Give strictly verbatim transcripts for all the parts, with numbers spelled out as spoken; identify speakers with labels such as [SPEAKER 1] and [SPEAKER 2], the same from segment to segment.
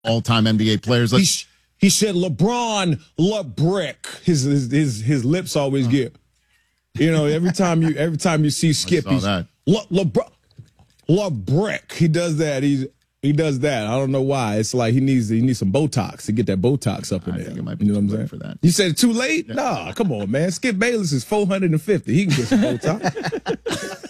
[SPEAKER 1] all-time N B A players.
[SPEAKER 2] He, he said LeBron LeBrick. His his his, his lips always get. You know, every time you every time you see Skip, he's Le, LeBron LeBrick. He does that. He's he does that. I don't know why. It's like he needs he needs some Botox to get that Botox up in
[SPEAKER 1] I
[SPEAKER 2] there.
[SPEAKER 1] Think it might be
[SPEAKER 2] you know what I'm saying?
[SPEAKER 1] For that.
[SPEAKER 2] You said too late? Yeah. Nah, come on, man. Skip Bayless is four hundred fifty. He can get some Botox.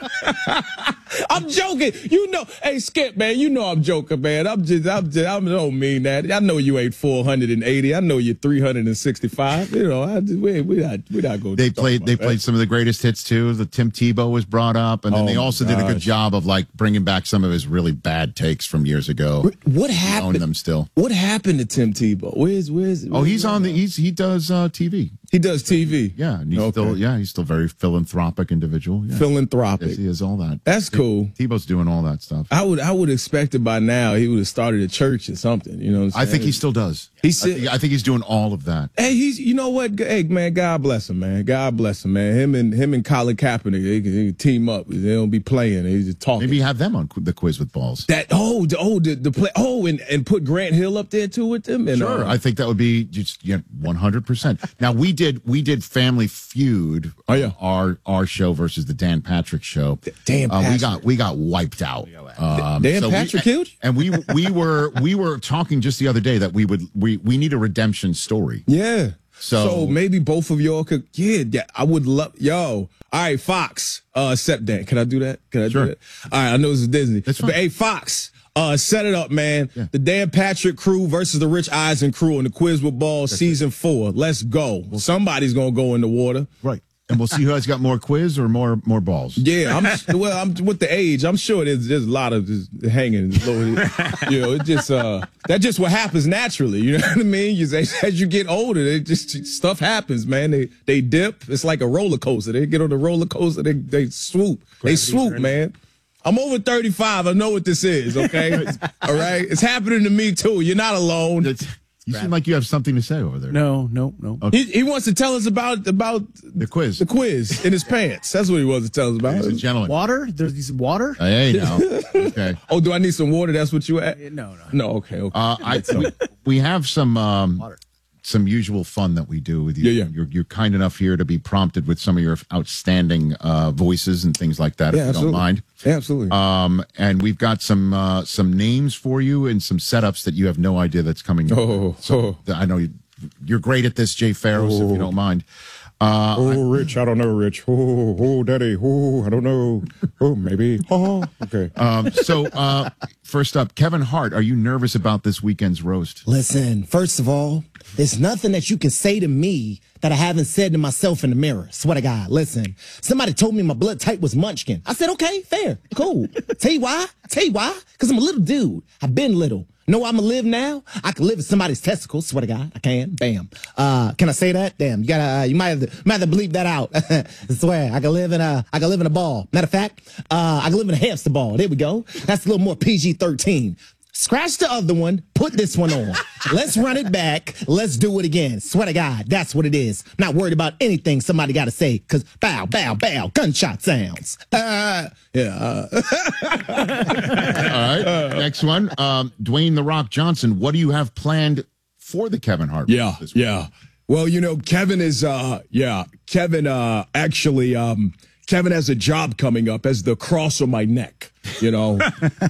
[SPEAKER 2] I'm joking. You know, hey Skip, man. You know I'm joking, man. I'm just, I'm just, I don't mean that. I know you ain't four hundred eighty. I know you're three hundred sixty-five. You know, I just, we we not we not going.
[SPEAKER 1] They played. They that. played some of the greatest hits too. The Tim Tebow was brought up, and then oh they also did a good job of like bringing back some of his really bad takes from years ago.
[SPEAKER 2] What happened?
[SPEAKER 1] Own them still.
[SPEAKER 2] What happened to Tim Tebow? Where's where's? where's
[SPEAKER 1] oh, he's on the. He's he does uh, T V.
[SPEAKER 2] He does T V.
[SPEAKER 1] Yeah, and he's okay. still yeah he's still very philanthropic individual. Yeah.
[SPEAKER 2] Philanthropic.
[SPEAKER 1] Yes, he is all that.
[SPEAKER 2] That's cool.
[SPEAKER 1] Tebow's doing all that stuff.
[SPEAKER 2] I would I would expect it by now. He would have started a church or something. You know. What I'm
[SPEAKER 1] I think he still does.
[SPEAKER 2] He said, I
[SPEAKER 1] think, I think he's doing all of that.
[SPEAKER 2] Hey, he's you know what? Hey man, God bless him, man. God bless him, man. Him and him and Colin Kaepernick, they can, they can team up. They don't be playing. They just talking.
[SPEAKER 1] Maybe have them on the Quiz with Balls.
[SPEAKER 2] That oh the, oh the, the play oh and, and put Grant Hill up there too with them. And,
[SPEAKER 1] sure,
[SPEAKER 2] uh,
[SPEAKER 1] I think that would be just yeah one hundred percent. Now we did we did Family Feud.
[SPEAKER 2] Oh yeah,
[SPEAKER 1] our our show versus the Dan Patrick show.
[SPEAKER 2] Dan Patrick.
[SPEAKER 1] Uh, we got we got wiped out.
[SPEAKER 2] Um, Dan so Patrick
[SPEAKER 1] we,
[SPEAKER 2] killed you?
[SPEAKER 1] And we we were we were talking just the other day that we would we we need a redemption story.
[SPEAKER 2] Yeah.
[SPEAKER 1] So,
[SPEAKER 2] so maybe both of y'all could. Yeah, yeah. I would love. Yo. All right, Fox. Uh, set that. Can I do that? Can I
[SPEAKER 1] sure.
[SPEAKER 2] do that? All right. I know this is Disney.
[SPEAKER 1] That's fine.
[SPEAKER 2] But hey, Fox. Uh, set it up, man.
[SPEAKER 1] Yeah.
[SPEAKER 2] The Dan Patrick crew versus the Rich Eisen crew in the Quiz with Balls
[SPEAKER 1] That's
[SPEAKER 2] season
[SPEAKER 1] it.
[SPEAKER 2] four. Let's go. Well, somebody's gonna go in the water.
[SPEAKER 1] Right. And we'll see who has got more quiz or more more balls.
[SPEAKER 2] Yeah, I'm well. I'm with the age. I'm sure there's there's a lot of just hanging. You know, it just uh that just what happens naturally. You know what I mean? You, as, as you get older, it just stuff happens, man. They they dip. It's like a roller coaster. They get on the roller coaster. They they swoop. They swoop, man. I'm over thirty-five. I know what this is. Okay, all right. It's happening to me too. You're not alone.
[SPEAKER 1] It's, You seem like you have something to say over there.
[SPEAKER 3] No, no, no.
[SPEAKER 2] Okay. He, he wants to tell us about about
[SPEAKER 1] the quiz.
[SPEAKER 2] The quiz in his pants. That's what he wants to tell us about.
[SPEAKER 1] Ladies and gentlemen.
[SPEAKER 3] Water? There's some water?
[SPEAKER 1] Uh, hey, now. Okay.
[SPEAKER 2] Oh, do I need some water? That's what you at?
[SPEAKER 3] No, no.
[SPEAKER 2] No, okay, okay.
[SPEAKER 1] Uh, I, we, we have some um,
[SPEAKER 3] water.
[SPEAKER 1] some usual fun that we do with you.
[SPEAKER 2] Yeah, yeah.
[SPEAKER 1] You're, you're kind enough here to be prompted with some of your outstanding uh, voices and things like that,
[SPEAKER 2] yeah,
[SPEAKER 1] if you
[SPEAKER 2] absolutely.
[SPEAKER 1] don't mind.
[SPEAKER 2] Yeah, absolutely.
[SPEAKER 1] Um, and we've got some uh, some names for you and some setups that you have no idea that's coming.
[SPEAKER 2] Oh,
[SPEAKER 1] so
[SPEAKER 2] oh.
[SPEAKER 1] I know you, you're great at this, Jay Farrows, oh. if you don't mind. Uh,
[SPEAKER 2] oh, I, Rich, I don't know, Rich. Oh, oh, Daddy. Oh, I don't know. Oh, maybe. Oh, okay.
[SPEAKER 1] Um, so, uh, first up, Kevin Hart, are you nervous about this weekend's roast?
[SPEAKER 4] Listen, first of all, there's nothing that you can say to me that I haven't said to myself in the mirror. Swear to God. Listen, somebody told me my blood type was Munchkin. I said, okay, fair, cool. Tell you why? Tell you why? Because I'm a little dude. I've been little. Know I'm gonna live now? I can live in somebody's testicles. Swear to God, I can. Bam. Uh, can I say that? Damn, you gotta. Uh, you might have to, might have to bleep that out. I swear, I can live in a. I can live in a ball. Matter of fact, uh, I can live in a hamster ball. There we go. That's a little more P G thirteen. Scratch the other one. Put this one on. Let's run it back. Let's do it again. Swear to God, that's what it is. Not worried about anything somebody got to say, because bow, bow, bow, gunshot sounds. Uh, yeah. Uh.
[SPEAKER 1] All right. Uh, Next one. Um, Dwayne The Rock Johnson, what do you have planned for the Kevin Hart?
[SPEAKER 2] Yeah, yeah. Well, you know, Kevin is, uh, yeah, Kevin uh, actually, um, Kevin has a job coming up as the cross on my neck, you know.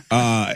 [SPEAKER 2] uh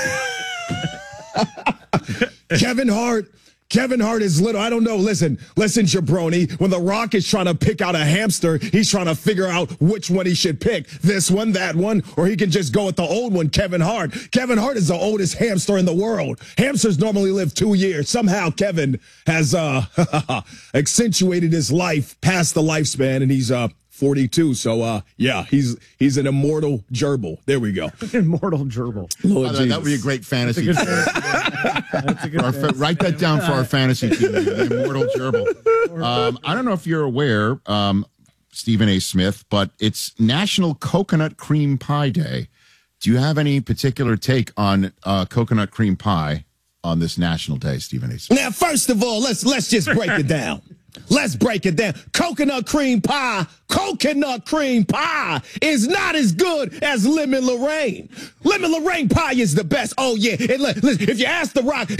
[SPEAKER 2] Kevin Hart, Kevin Hart is little. I don't know. Listen, listen, jabroni. When The Rock is trying to pick out a hamster, he's trying to figure out which one he should pick. This one, that one, or he can just go with the old one, Kevin Hart. Kevin Hart is the oldest hamster in the world. Hamsters normally live two years. Somehow Kevin has uh, accentuated his life past the lifespan, and he's uh, forty-two. So, uh, yeah, he's he's an immortal gerbil. There we go.
[SPEAKER 3] Immortal gerbil.
[SPEAKER 1] Lord oh, that would be a great fantasy. That's a good, That's a good our, write that down for our fantasy team. The immortal gerbil. Um, I don't know if you're aware, um, Stephen A. Smith, but it's National Coconut Cream Pie Day. Do you have any particular take on uh, coconut cream pie on this national day, Stephen A. Smith?
[SPEAKER 2] Now, first of all, let's let's just break it down. Let's break it down. Coconut cream pie, coconut cream pie is not as good as lemon Lorraine. Lemon Lorraine pie is the best. Oh, yeah. And listen, if you ask The Rock,